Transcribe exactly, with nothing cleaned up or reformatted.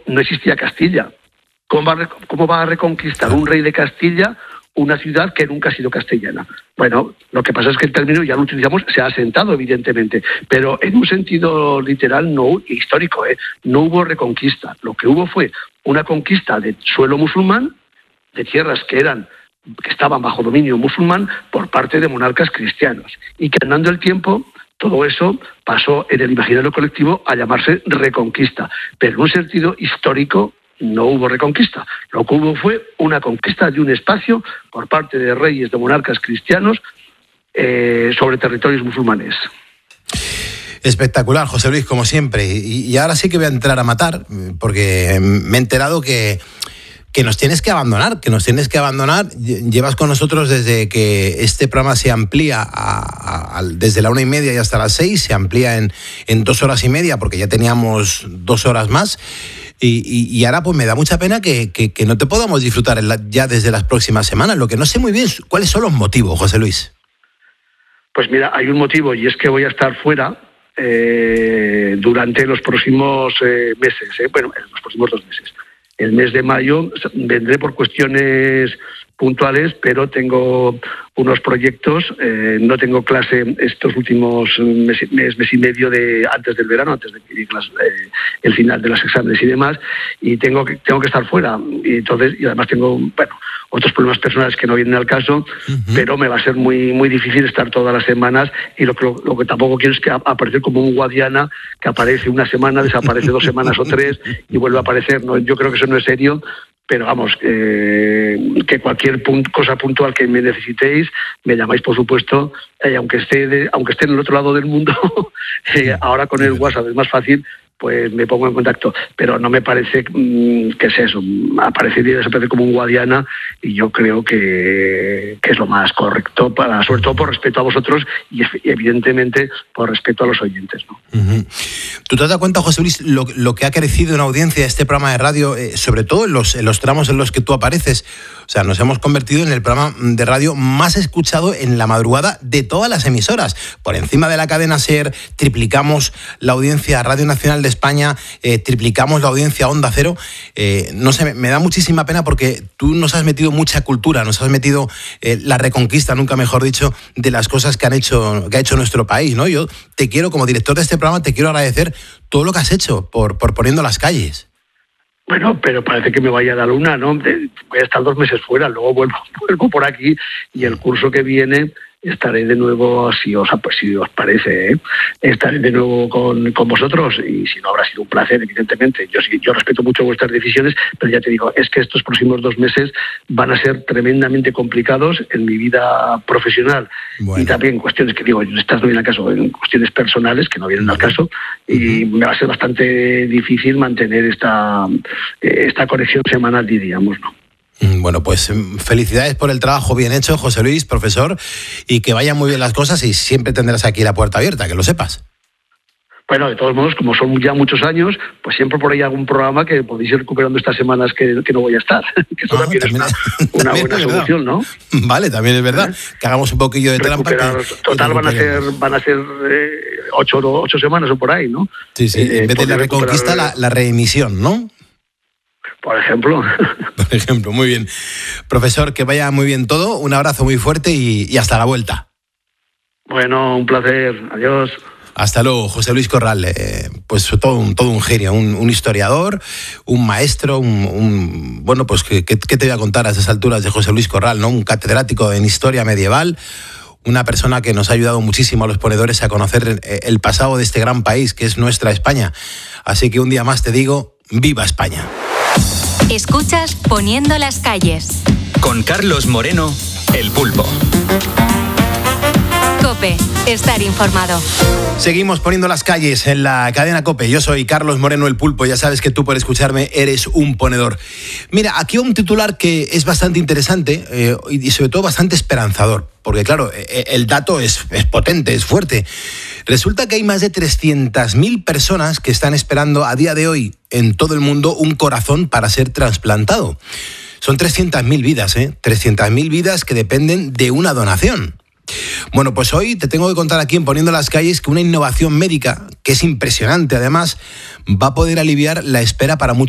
no existía Castilla. ¿Cómo va, a, ¿Cómo va a reconquistar un rey de Castilla una ciudad que nunca ha sido castellana? Bueno, lo que pasa es que el término ya lo utilizamos, se ha asentado evidentemente, pero en un sentido literal, no histórico, ¿eh? No hubo reconquista. Lo que hubo fue una conquista de suelo musulmán, de tierras que eran que estaban bajo dominio musulmán por parte de monarcas cristianos, y que andando el tiempo todo eso pasó en el imaginario colectivo a llamarse reconquista, pero en un sentido histórico no hubo reconquista. Lo que hubo fue una conquista de un espacio por parte de reyes, de monarcas cristianos eh, sobre territorios musulmanes. Espectacular, José Luis, como siempre. Y, y ahora sí que voy a entrar a matar, porque me he enterado que que nos tienes que abandonar, que nos tienes que abandonar. Llevas con nosotros desde que este programa se amplía a, a, desde la una y media y hasta las seis, se amplía en, en dos horas y media, porque ya teníamos dos horas más. Y, y, y ahora pues me da mucha pena que, que, que no te podamos disfrutar en la, ya desde las próximas semanas. Lo que no sé muy bien, ¿cuáles son los motivos, José Luis? Pues mira, hay un motivo, y es que voy a estar fuera eh, durante los próximos eh, meses, eh, bueno, en los próximos dos meses. El mes de mayo vendré por cuestiones puntuales, pero tengo unos proyectos. Eh, no tengo clase estos últimos mes, mes, mes y medio de antes del verano, antes de que llegue las, eh, el final de los exámenes y demás, y tengo que tengo que estar fuera. Y entonces, y además tengo, bueno, otros problemas personales que no vienen al caso, uh-huh. pero me va a ser muy muy difícil estar todas las semanas, y lo, lo, lo que tampoco quiero es que aparecer como un Guadiana, que aparece una semana, desaparece dos semanas o tres y vuelve a aparecer. No, yo creo que eso no es serio. Pero vamos, eh, que cualquier punt- cosa puntual que me necesitéis, me llamáis, por supuesto, eh, aunque esté de, aunque esté en el otro lado del mundo, eh, ahora con el WhatsApp es más fácil, pues me pongo en contacto. Pero no me parece mmm, que es eso, aparecería desaparecer como un Guadiana, y yo creo que, que es lo más correcto, para, sobre todo por respeto a vosotros y evidentemente por respeto a los oyentes, ¿no? Uh-huh. ¿Tú te das cuenta, José Luis, lo, lo que ha crecido en audiencia este programa de radio, eh, sobre todo en los, en los tramos en los que tú apareces? O sea, nos hemos convertido en el programa de radio más escuchado en la madrugada de todas las emisoras. Por encima de la cadena SER, triplicamos la audiencia a Radio Nacional de España, eh, triplicamos la audiencia a Onda Cero. Eh, no sé, me, me da muchísima pena porque tú nos has metido mucha cultura, nos has metido eh, la reconquista, nunca mejor dicho, de las cosas que han hecho, que ha hecho nuestro país, ¿no? Yo te quiero, como director de este programa, te quiero agradecer todo lo que has hecho por, por Poniendo las Calles. Bueno, pero parece que me vaya a la luna, ¿no? Voy a estar dos meses fuera, luego vuelvo, vuelvo por aquí, y el curso que viene estaré de nuevo, si os, si os parece, ¿eh? estaré de nuevo con, con vosotros, y si no, habrá sido un placer, evidentemente. Yo sí, yo respeto mucho vuestras decisiones, pero ya te digo, es que estos próximos dos meses van a ser tremendamente complicados en mi vida profesional. Bueno. Y también cuestiones que digo, estas no vienen al caso, en cuestiones personales que no vienen al caso, y uh-huh. me va a ser bastante difícil mantener esta, esta conexión semanal, diríamos, ¿no? Bueno, pues felicidades por el trabajo bien hecho, José Luis, profesor, y que vayan muy bien las cosas, y siempre tendrás aquí la puerta abierta, que lo sepas. Bueno, de todos modos, como son ya muchos años, pues siempre por ahí algún programa que podéis ir recuperando estas semanas que, que no voy a estar. Que eso ah, también, también es una, una buena solución, ¿no? Vale, también es verdad. ¿Eh? Que hagamos un poquillo de trampa. Que, total, van a ser van a ser eh, ocho, ocho semanas o por ahí, ¿no? Sí, sí. Eh, en vez de la reconquista, la, la reemisión, ¿no? Por ejemplo. Por ejemplo, muy bien. Profesor, que vaya muy bien todo. Un abrazo muy fuerte y, y hasta la vuelta. Bueno, un placer. Adiós. Hasta luego, José Luis Corral. Eh, pues todo un, todo un genio, un, un historiador, un maestro, un, un bueno, pues ¿qué, qué te voy a contar a esas alturas de José Luis Corral, ¿no? Un catedrático en historia medieval, una persona que nos ha ayudado muchísimo a los ponedores a conocer el pasado de este gran país que es nuestra España. Así que un día más te digo, ¡viva España! Escuchas Poniendo las Calles. Con Carlos Moreno, El Pulpo. COPE, estar informado. Seguimos Poniendo las Calles en la cadena COPE. Yo soy Carlos Moreno, El Pulpo. Ya sabes que tú, por escucharme, eres un ponedor. Mira, aquí un titular que es bastante interesante eh, y sobre todo bastante esperanzador. Porque claro, el dato es, es potente, es fuerte. Resulta que hay más de trescientas mil personas que están esperando a día de hoy en todo el mundo un corazón para ser trasplantado. Son trescientas mil vidas, ¿eh? trescientas mil vidas que dependen de una donación. Bueno, pues hoy te tengo que contar aquí en Poniendo las Calles que una innovación médica, que es impresionante además, va a poder aliviar la espera para muchos